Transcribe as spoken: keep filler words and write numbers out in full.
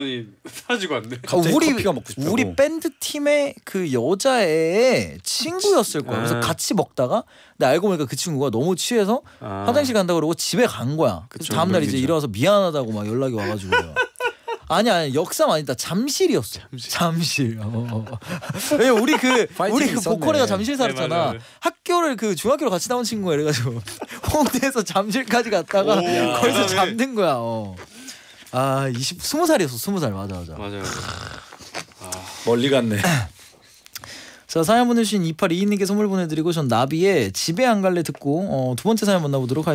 사라지고 왔네. 우리 우리 밴드 팀의 그 여자애의 친구였을 거야. 그래서 아. 같이 먹다가 근데 알고 보니까 그 친구가 너무 취해서 아. 화장실 간다고 그러고 집에 간 거야. 그래서 다음 날 이제 일어나서 미안하다고 막 연락이 와가지고 아니 아니 역삼 아니다 잠실이었어. 잠실. 잠실. 어. 왜냐 우리 그 우리 그 있었네. 보컬이가 잠실 살았잖아. 네, 맞아, 맞아. 학교를 그 중학교를 같이 나온 친구가 이래가지고 홍대에서 잠실까지 갔다가 오, 거기서 야. 잠든 거야. 어. 아 이십 스무 살이었어. 스무 살 맞아 맞아. 맞아요. 멀리 갔네. 자 사연 보내주신 이팔이이님께 선물 보내드리고 전 나비의 집에 안 갈래 듣고 어, 두 번째 사연 만나보도록 하겠습니다.